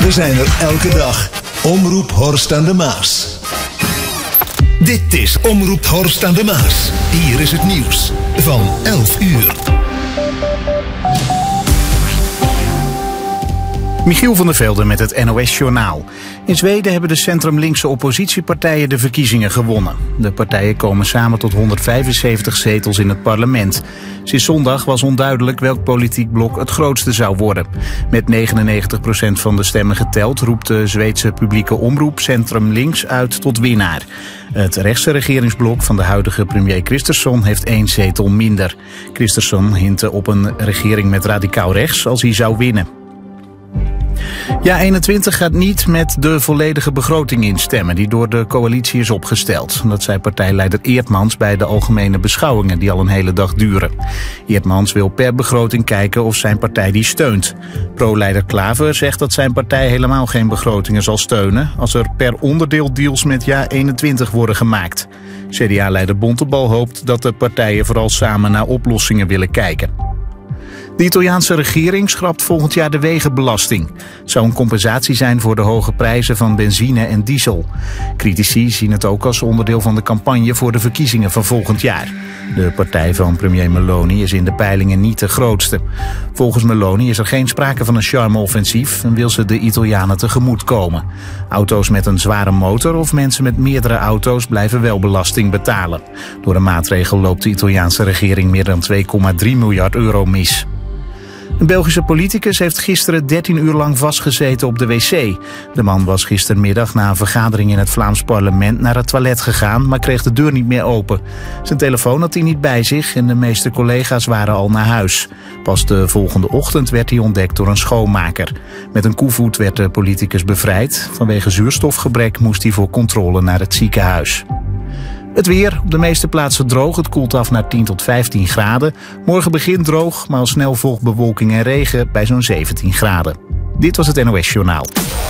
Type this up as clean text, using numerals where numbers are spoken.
We zijn er elke dag. Omroep Horst aan de Maas. Dit is Omroep Horst aan de Maas. Hier is het nieuws van 11 uur. Michiel van der Velde met het NOS-journaal. In Zweden hebben de centrum-linkse oppositiepartijen de verkiezingen gewonnen. De partijen komen samen tot 175 zetels in het parlement. Sinds zondag was onduidelijk welk politiek blok het grootste zou worden. Met 99% van de stemmen geteld roept de Zweedse publieke omroep Centrum Links uit tot winnaar. Het rechtse regeringsblok van de huidige premier Kristersson heeft 1 zetel minder. Kristersson hintte op een regering met radicaal rechts als hij zou winnen. Ja21 gaat niet met de volledige begroting instemmen die door de coalitie is opgesteld. Dat zei partijleider Eertmans bij de algemene beschouwingen die al een hele dag duren. Eertmans wil per begroting kijken of zijn partij die steunt. Pro-leider Klaver zegt dat zijn partij helemaal geen begrotingen zal steunen als er per onderdeel deals met Ja21 worden gemaakt. CDA-leider Bontebal hoopt dat de partijen vooral samen naar oplossingen willen kijken. De Italiaanse regering schrapt volgend jaar de wegenbelasting. Het zou een compensatie zijn voor de hoge prijzen van benzine en diesel. Critici zien het ook als onderdeel van de campagne voor de verkiezingen van volgend jaar. De partij van premier Meloni is in de peilingen niet de grootste. Volgens Meloni is er geen sprake van een charme-offensief en wil ze de Italianen tegemoetkomen. Auto's met een zware motor of mensen met meerdere auto's blijven wel belasting betalen. Door de maatregel loopt de Italiaanse regering meer dan 2,3 miljard euro mis. Een Belgische politicus heeft gisteren 13 uur lang vastgezeten op de wc. De man was gistermiddag na een vergadering in het Vlaams parlement naar het toilet gegaan, maar kreeg de deur niet meer open. Zijn telefoon had hij niet bij zich en de meeste collega's waren al naar huis. Pas de volgende ochtend werd hij ontdekt door een schoonmaker. Met een koevoet werd de politicus bevrijd. Vanwege zuurstofgebrek moest hij voor controle naar het ziekenhuis. Het weer, op de meeste plaatsen droog. Het koelt af naar 10 tot 15 graden. Morgen begint droog, maar al snel volgt bewolking en regen bij zo'n 17 graden. Dit was het NOS Journaal.